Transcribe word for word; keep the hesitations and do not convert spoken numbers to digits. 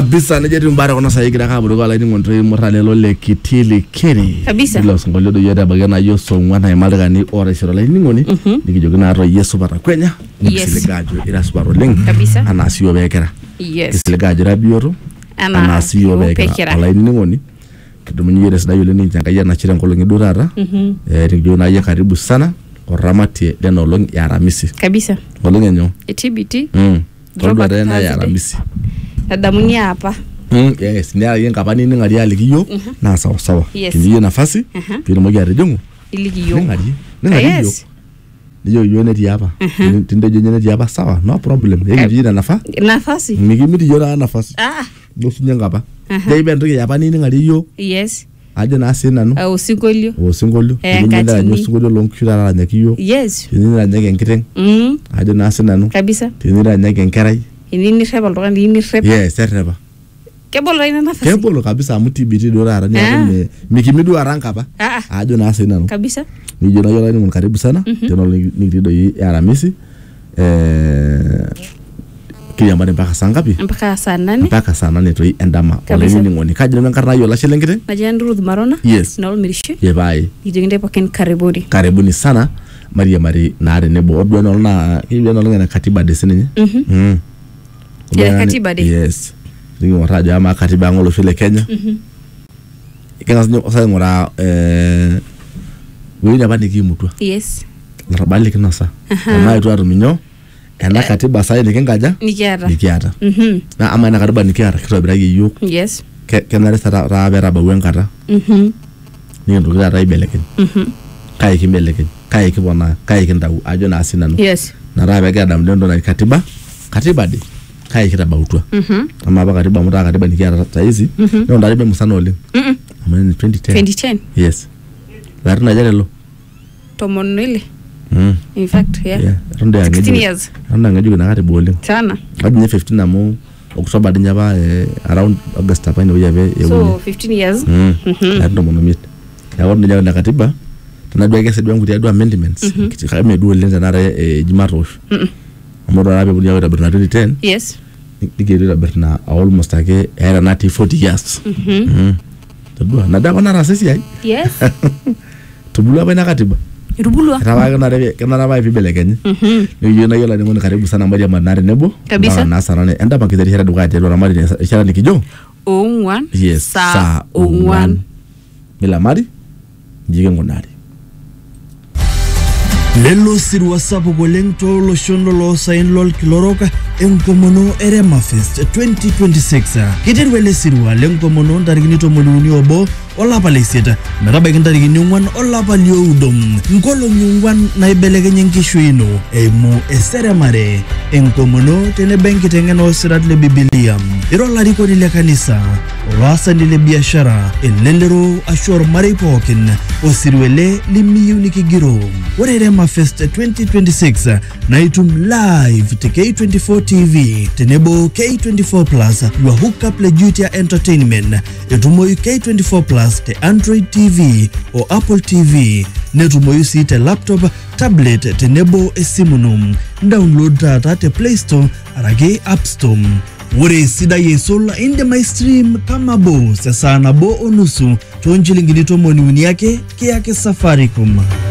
kabisa najeti mbara kona sayi kira kaburu kwa laini ngontoi morale lole kitili keri kabisa ilo songolio do yeda bagana yo songwana imalga ni ora shiro laini ngoni nikijogina aro yesu para kwenya nikisilegajo ira subaro leng kabisa anasiyo bekera yes kisilegajo rabioro anasiyo bekera laini ngoni kidumunyi yeda sida yule ni jangaya na chira ngolongi durara eh nikijogina ye karibu sana oramati deno long ya ramisi kabisa ngolongi nyo etibiti mm Tolwa dena ya ramisi Adamunia hapa. Mm, yes, ni ayen kapani ni ngari alikiyo na sawa sawa. Yes. Kinyi nafasi, pili moja rejongo. Ilikiyo. Ni ngari. Ni ngari yo. Yes. Niyo yo ne diaba. Tinde jo ne diaba sawa, no problem. Yeye jina nafa? Nafasi. Migi midi yo na nafasi. Ah. No sunya ngapa. Dai ben rike yapani ni ngari yo. Yes. Aje na sina no. O singolio. O singolio. Eh, ni nda nyo singolio lonkira la nyakiyo. Yes. Ni nda nyake nkiteng. Mm. Aje na sina no. Kabisa. Ni nda nyake nkerai. Ini reba lokan ini reba. Yes, reba. Kebolo ina nafasi. Kebolo kabisa muti biti dorara ni ame mikimidu aranga ba. Ah. Ajo na sina no. Kabisa. Ni jona yola ni karibu sana. Teno ni grido yi Aramisi. Eh kiyambani mpaka saa ngapi? Mpaka saa nane. Mpaka saa nane to endama. Ole ni ngoni kaje nkarna yola shelengite? Najandru Marona. Yes. Na olmirishe. Ye bai. Yijengende poken karibuni. Karibuni sana. Maria Mari na are nebo odwe no na ibe no ngena katiba de sene. Mhm. Mhm. Ya katiba de. Yes. Ningi waraja ama katiba ngolo file Kenya. Mhm. Ikanga sinyo osa ngora eh wina bani kimutwa. Yes. Rabali kinasa. Ama itu aruminyo. Ena katiba sai nikengaja? Nikiata. Nikiata. Mhm. Na ama na katiba nikiata kitobira yiyo. Yes. Ke kenare sara rabera bawenkata. Mhm. Ni ndo kira raibeleken. Mhm. Kai kimbeleken. Kai kibona, kai kindau ajo na asinano. Yes. Na rabe ga dam ndo na katiba. Katiba de. Kai kita bautwa. Mhm. Ama ba katiba muta katiba nikiata saizi. Ndo ndaribe musana ole. Mhm. Ama ni twenty ten. twenty ten. Yes. Barna jarelo. Tomonile. Mm. In fact, yeah. Yeah. Ronde ya sixteen years. Ronde ngaju na katiba ole. Sana. Adi ni fifteen na mo. Oktoba dinyaba eh, around August apa ino yabe. So fifteen years. Mm. Mhm. Ndo monomit. Ya wonde nyaga na katiba. Tunadwa kese dwangu tia do amendments. Kitika me do lenza na re jimarosh. Mhm. Amoro rabe bunya wa twenty ten. Yes. Digere da berna almost age era nati forty years. Mhm. Mhm. Tadwa na da bana rasesi ai. Yes. Tubula bana katiba. Irubulwa. Rawa kana rebe kana rawa vibele kenye. Mhm. Yo na yola ni ngone karibu sana Maria manare nebo. Kabisa. Na sana ne enda pakizeri hera duka telo ramari ne ishara nikijo. O one. Yes. Sa o one. Mila mari. Jige ngonari. Lelo sirwa sapo goleng to lo shondo lo sain lol kiloroka enkomono Erema Fest twenty twenty-six. Kiterwele sirwa lenkomono ndarigini to moluni obo ola paleseta meraba ndarigini ngwan ola palio udom ngolo ngwan na ibelege nyenkishu ino emo eseremare enkomono tene benki tengeno sirat le Biblia iro la riko ni le kanisa rasa ni le biashara elendero ashor mari pokin osirwele limiyu nikigiro wore Erema Fest twenty twenty-six na itum live te K twenty-four T V tenebo K twenty-four plus wa hook up le duty entertainment etumo K twenty-four plus te Android T V o Apple T V netumo yusi te laptop tablet tenebo esimunum download data te Play Store arage App Store wore sida yesola inde my stream kama bo sasa na bo onusu tonjilingini to moni yake ke yake Safaricom.